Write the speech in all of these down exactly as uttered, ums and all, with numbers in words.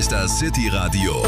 ist das City Radio,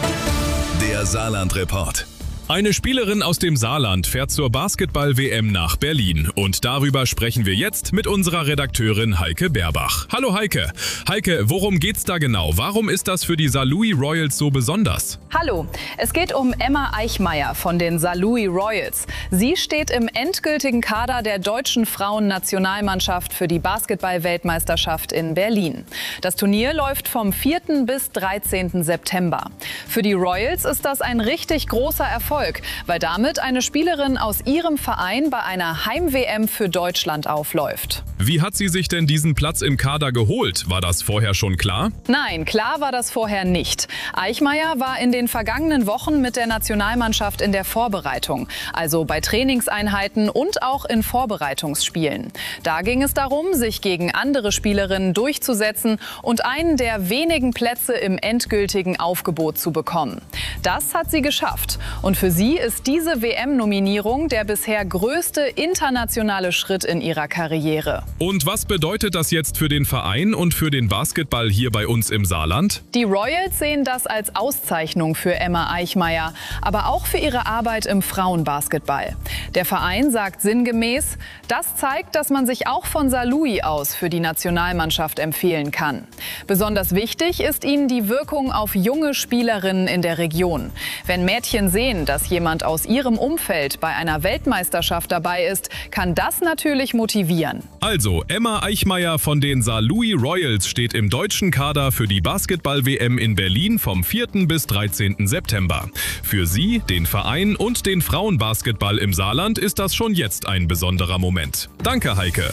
der Saarland-Report. Eine Spielerin aus dem Saarland fährt zur Basketball-W M nach Berlin. Und darüber sprechen wir jetzt mit unserer Redakteurin Heike Berbach. Hallo Heike. Heike, worum geht's da genau? Warum ist das für die Saarlouis Royals so besonders? Hallo, es geht um Emma Eichmeyer von den Saarlouis Royals. Sie steht im endgültigen Kader der deutschen Frauennationalmannschaft für die Basketball-Weltmeisterschaft in Berlin. Das Turnier läuft vom vierten bis dreizehnten September. Für die Royals ist das ein richtig großer Erfolg, weil damit eine Spielerin aus ihrem Verein bei einer Heim-W M für Deutschland aufläuft. Wie hat sie sich denn diesen Platz im Kader geholt? War das vorher schon klar? Nein, klar war das vorher nicht. Eichmeyer war in den vergangenen Wochen mit der Nationalmannschaft in der Vorbereitung, also bei Trainingseinheiten und auch in Vorbereitungsspielen. Da ging es darum, sich gegen andere Spielerinnen durchzusetzen und einen der wenigen Plätze im endgültigen Aufgebot zu bekommen. Das hat sie geschafft. Und für sie ist diese W M-Nominierung der bisher größte internationale Schritt in ihrer Karriere. Und was bedeutet das jetzt für den Verein und für den Basketball hier bei uns im Saarland? Die Royals sehen das als Auszeichnung für Emma Eichmeyer, aber auch für ihre Arbeit im Frauenbasketball. Der Verein sagt sinngemäß, das zeigt, dass man sich auch von Saarlouis aus für die Nationalmannschaft empfehlen kann. Besonders wichtig ist ihnen die Wirkung auf junge Spielerinnen in der Region. Wenn Mädchen sehen, dass jemand aus ihrem Umfeld bei einer Weltmeisterschaft dabei ist, kann das natürlich motivieren. Also, Emma Eichmeyer von den Saarlouis Royals steht im deutschen Kader für die Basketball-W M in Berlin vom vierten bis dreizehnten September. Für sie, den Verein und den Frauenbasketball im Saarland ist das schon jetzt ein besonderer Moment. Danke, Heike.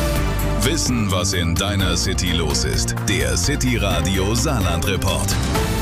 Wissen, was in deiner City los ist. Der City Radio Saarland-Report.